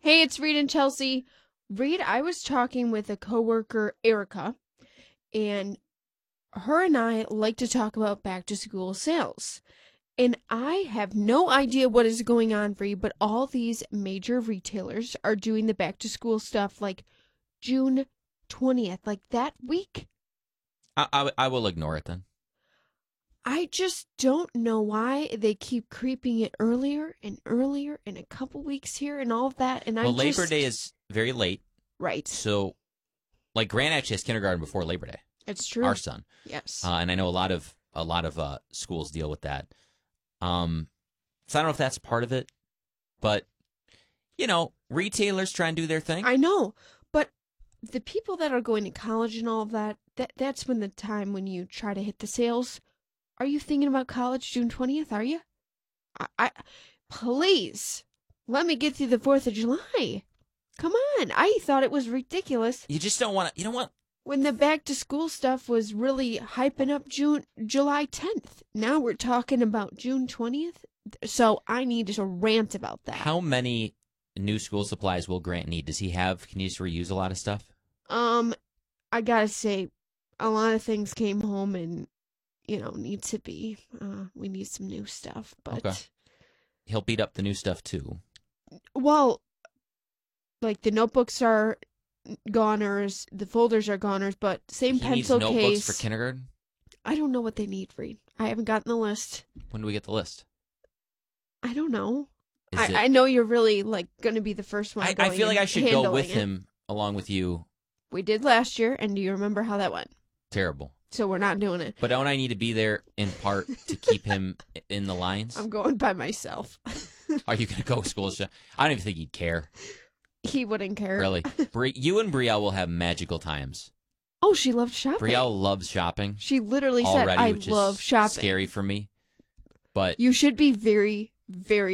Hey, it's Reed and Chelsea. Reed, I was talking with a coworker, Erica, and her and I like to talk about back to school sales. And I have no idea what is going on for you, but all these major retailers are doing the back to school stuff like June 20th, like that week. I will ignore it then. I just don't know why they keep creeping it earlier and earlier and a couple weeks here and all of that. And Well, Labor Day is very late. Right. So, like, Grant actually has kindergarten before Labor Day. It's true. Our son. Yes. And I know a lot of schools deal with that. So I don't know if that's part of it, but retailers try and do their thing. I know, but the people that are going to college and all of that's when the time when you try to hit the sales. Are you thinking about college June 20th? Are you? I please let me get through the 4th of July. Come on. I thought it was ridiculous. You just don't want to. You don't want. When the back to school stuff was really hyping up July 10th. Now we're talking about June 20th. So I need to rant about that. How many new school supplies will Grant need? Does he have? Can you just reuse a lot of stuff? I gotta say, a lot of things came home and, need to be. We need some new stuff, but okay. He'll beat up the new stuff too. Well, like the notebooks are goners, the folders are goners, but same he pencil needs case. notebooks for kindergarten? I don't know what they need, Reed. I haven't gotten the list. When do we get the list? I don't know. I know you're really going to be the first one. I feel like I should go with him along with you. We did last year, and do you remember how that went? Terrible. So we're not doing it. But don't I need to be there in part to keep him in the lines? I'm going by myself. Are you going to go school? I don't even think he'd care. He wouldn't care. Really. You and Brielle will have magical times. Oh, she loved shopping. Brielle loves shopping. She literally already, said, I love shopping. Scary for me. But you should be very, very